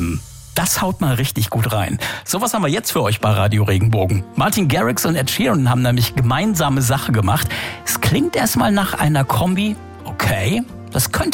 Das haut mal richtig gut rein. Sowas haben wir jetzt für euch bei Radio Regenbogen. Martin Garrix und Ed Sheeran haben nämlich gemeinsame Sache gemacht. Es klingt erstmal nach einer Kombi. Okay, das könnte